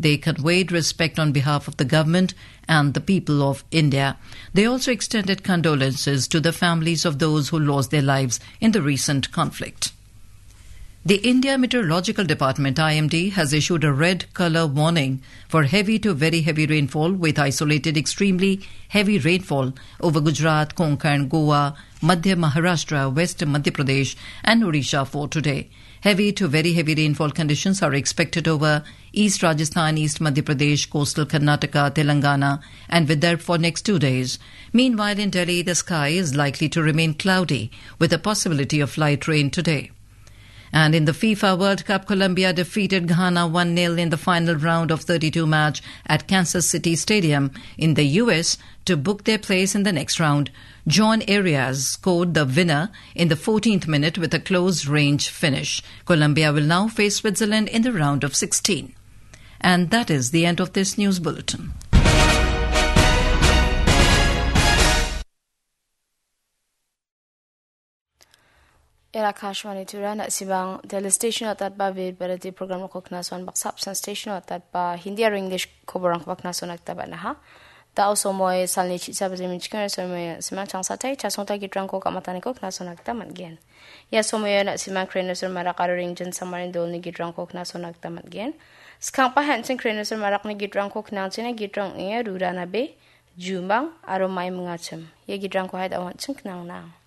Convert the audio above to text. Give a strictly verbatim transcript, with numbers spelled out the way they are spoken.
they conveyed respect on behalf of the government and the people of India. They also extended condolences to the families of those who lost their lives in the recent conflict. The India Meteorological Department I M D has issued a red colour warning for heavy to very heavy rainfall with isolated extremely heavy rainfall over Gujarat, Konkan, Goa, Madhya Maharashtra, West Madhya Pradesh and Odisha for today. Heavy to very heavy rainfall conditions are expected over East Rajasthan, East Madhya Pradesh, coastal Karnataka, Telangana and Vidarbha for next two days. Meanwhile, in Delhi, the sky is likely to remain cloudy with a possibility of light rain today. And in the FIFA World Cup, Colombia defeated Ghana one nil in the final round of thirty-two match at Kansas City Stadium in the U S to book their place in the next round. John Arias scored the winner in the fourteenth minute with a close-range finish. Colombia will now face Switzerland in the round of sixteen. And that is the end of this news bulletin. Era Kashwani Turan at Sibang Daily Station at that Bavid Berati program of Koknason Baksapsan Station at that Ba Hindi or English Koborang Baknason at Tabanaha. Da also moy salni chitsa bazimichkan so moy simang changsatay chasonta gitranko kamatani Koknason at Tamatgen. Yes, so moy at Simang Cranes or Marakaring Jen Samarin Dolni Gitranko Knason at Tamatgen. Skampa Hansen Cranes or Marakni Gitranko Knansina Gitrang Ea Rurana Bay, Jumbang, Aromai Mungatum. Ye Gitranko had I want to now now.